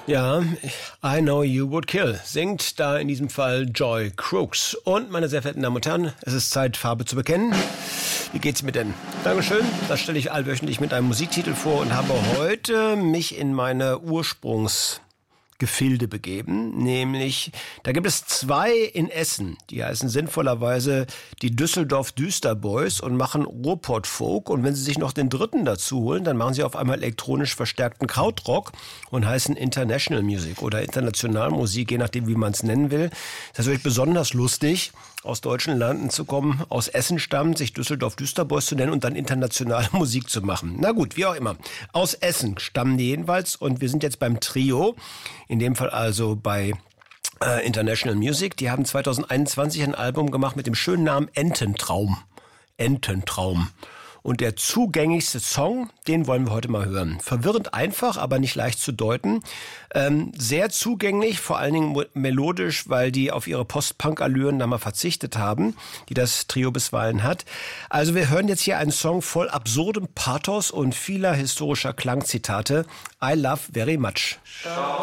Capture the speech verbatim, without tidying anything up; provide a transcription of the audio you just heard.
Ja, I Know You Would Kill, singt da in diesem Fall Joy Crooks. Und, meine sehr verehrten Damen und Herren, es ist Zeit, Farbe zu bekennen. Wie geht's mir denn? Dankeschön, das stelle ich allwöchentlich mit einem Musiktitel vor und habe heute mich in meine Ursprungs... Gefilde begeben, nämlich, da gibt es zwei in Essen, die heißen sinnvollerweise die Düsseldorf Düsterboys und machen Ruhrpott-Folk, und wenn sie sich noch den dritten dazu holen, dann machen sie auf einmal elektronisch verstärkten Krautrock und heißen International Music oder Internationalmusik, je nachdem, wie man es nennen will. Das ist natürlich besonders lustig, aus deutschen Landen zu kommen, aus Essen stammt, sich Düsseldorf Düsterboys zu nennen und dann internationale Musik zu machen. Na gut, wie auch immer. Aus Essen stammen die jedenfalls, und wir sind jetzt beim Trio, in dem Fall also bei äh, International Music. Die haben zwanzig einundzwanzig ein Album gemacht mit dem schönen Namen Ententraum. Ententraum. Und der zugänglichste Song, den wollen wir heute mal hören. Verwirrend einfach, aber nicht leicht zu deuten. Ähm, sehr zugänglich, vor allen Dingen melodisch, weil die auf ihre Post-Punk-Allüren da mal verzichtet haben, die das Trio bisweilen hat. Also wir hören jetzt hier einen Song voll absurdem Pathos und vieler historischer Klangzitate. I love very much.